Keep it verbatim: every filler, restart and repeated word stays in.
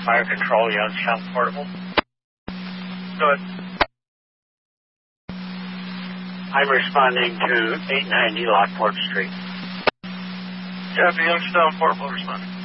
Fire Control, Youngstown Portable. Go ahead. I'm responding to eight ninety Lockport Street. Copy, Youngstown Portable responding.